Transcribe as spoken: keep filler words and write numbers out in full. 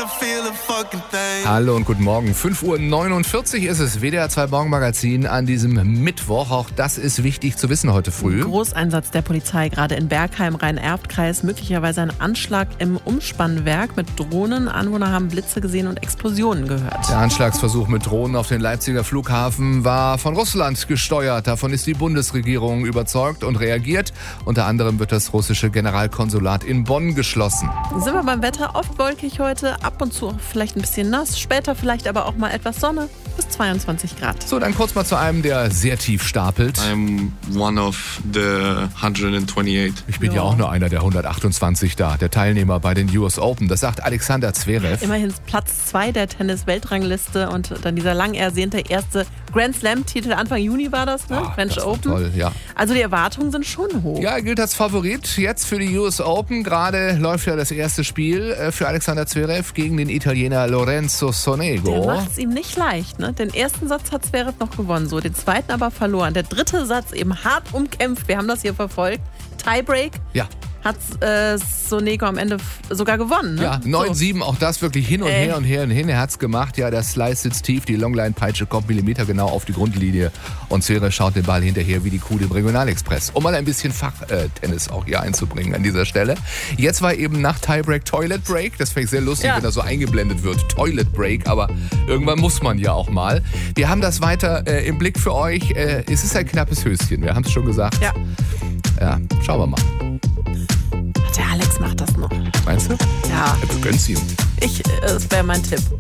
Hallo und guten Morgen. fünf Uhr neunundvierzig ist es, W D R zwei Morgenmagazin an diesem Mittwoch. Auch das ist wichtig zu wissen heute früh. Großeinsatz der Polizei gerade in Bergheim, Rhein-Erft-Kreis. Möglicherweise ein Anschlag im Umspannwerk mit Drohnen. Anwohner haben Blitze gesehen und Explosionen gehört. Der Anschlagsversuch mit Drohnen auf den Leipziger Flughafen war von Russland gesteuert. Davon ist die Bundesregierung überzeugt und reagiert. Unter anderem wird das russische Generalkonsulat in Bonn geschlossen. Sind wir beim Wetter? Oft wolkig heute, ab und zu vielleicht ein bisschen nass, später vielleicht aber auch mal etwas Sonne, bis zweiundzwanzig Grad. So, dann kurz mal zu einem, der sehr tief stapelt. I'm one of the one hundred twenty-eight. Ich bin ja. ja auch nur einer der hundertachtundzwanzig da, der Teilnehmer bei den U S Open. Das sagt Alexander Zverev. Immerhin Platz zwei der Tennis-Weltrangliste und dann dieser lang ersehnte erste Grand Slam-Titel. Anfang Juni war das, ne? Ach, French das Open. Toll, ja. Also die Erwartungen sind schon hoch. Ja, er gilt als Favorit jetzt für die U S Open. Gerade läuft ja das erste Spiel für Alexander Zverev gegen den Italiener Lorenzo Sonego. Der macht es ihm nicht leicht, ne? Den ersten Satz hat Zverev noch gewonnen, so den zweiten aber verloren. Der dritte Satz eben hart umkämpft. Wir haben das hier verfolgt. Tiebreak. Ja. Hat äh, Sonego am Ende f- sogar gewonnen. Ne? Ja, neun sieben, auch das wirklich hin und Äh. her und her und hin. Er hat's gemacht. Ja, der Slice sitzt tief, die Longline-Peitsche kommt millimetergenau auf die Grundlinie und Zverev schaut den Ball hinterher wie die Kuh dem Regionalexpress. Um mal ein bisschen Fachtennis auch hier einzubringen an dieser Stelle. Jetzt war eben nach Tiebreak Toilet Break. Das fände ich sehr lustig, Ja. wenn da so eingeblendet wird. Toilet Break, aber irgendwann muss man ja auch mal. Wir haben das weiter äh, im Blick für euch. Äh, es ist ein knappes Höschen, wir haben es schon gesagt. Ja. Ja, schauen wir mal. Der Alex macht das noch. Meinst du? Ja, Ja, du gönnst ihm. ich, äh, das wäre mein Tipp.